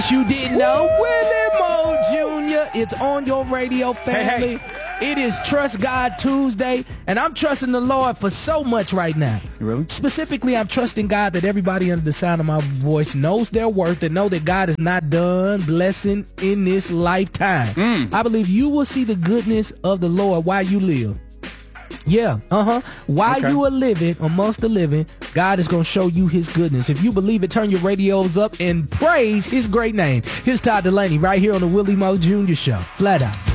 You didn't know Willie Mo Jr. It's on your radio, family. Hey. It is Trust God Tuesday, and I'm trusting the Lord for so much right now. Really? Specifically, I'm trusting God that everybody under the sound of my voice knows their worth and know that God is not done blessing in this lifetime. I believe you will see the goodness of the Lord while you live. Yeah, While you are living amongst the living, God is going to show you his goodness. If you believe it, turn your radios up and praise his great name. Here's Todd Delaney right here on the Willie Mo Jr. Show. Flat out.